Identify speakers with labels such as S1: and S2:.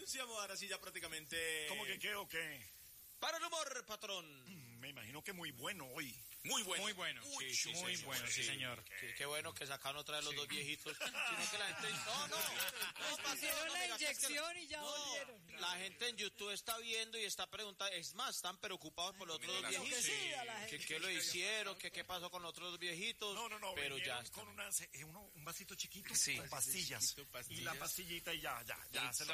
S1: Sí, vamos ahora sí ya prácticamente...
S2: ¿Cómo que qué o qué?
S1: Para el humor, patrón.
S2: Me imagino que muy bueno hoy.
S1: Muy bueno.
S3: Muy bueno.
S1: Uy,
S3: Sí, muy bueno, sí, señor.
S1: Qué bueno que sacaron otra de los dos viejitos. Sino que la gente... No,
S4: Hicieron la inyección y ya volvieron.
S1: La gente en YouTube está viendo y está preguntando. Es más, están preocupados por los otros dos viejitos.
S4: Sí, a la gente.
S1: ¿Qué lo hicieron? ¿Qué pasó con los otros dos viejitos?
S2: No.
S1: Pero ya
S2: con un vasito chiquito
S3: Sí.
S2: con pastillas.
S3: Vasito, pastillas.
S2: Y la pastillita y ya se lo